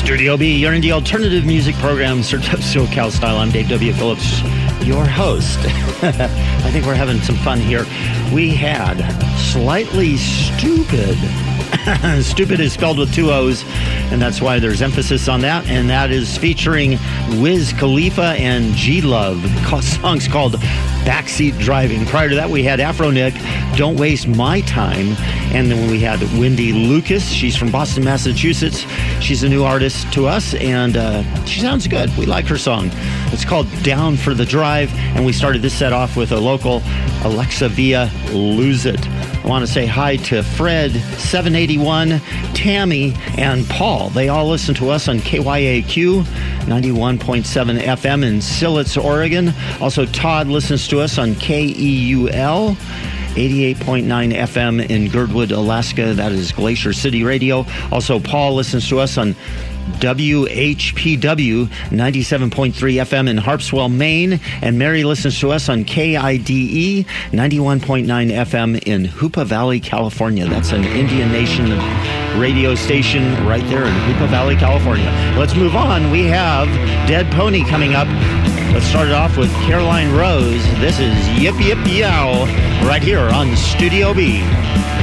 Studio B, you're in the alternative music program, SoCal Style. I'm Dave W. Phillips, your host. I think we're having some fun here. We had Slightly Stoopid. Stupid is spelled with two O's, and that's why there's emphasis on that. And that is featuring Wiz Khalifa and G-Love. The song's called Backseat Driving. Prior to that, we had Afro Nick, Don't Waste My Time. And then we had Wendy Lucas. She's from Boston, Massachusetts. She's a new artist to us, and she sounds good. We like her song. It's called Down for the Drive, and we started this set off with a local Alexa Via, Lose It. I want to say hi to Fred, 781, Tammy, and Paul. They all listen to us on KYAQ 91.7 FM in Silitz, Oregon. Also, Todd listens to us on KEUL 88.9 FM in Girdwood, Alaska. That is Glacier City Radio. Also, Paul listens to us on WHPW 97.3 FM in Harpswell, Maine. And Mary listens to us on KIDE 91.9 FM in Hoopa Valley, California. That's an Indian Nation radio station right there in Hoopa Valley, California. Let's move on. We have Dead Pony coming up. Let's start it off with Caroline Rose. This is Yip Yip Yow right here on Studio B.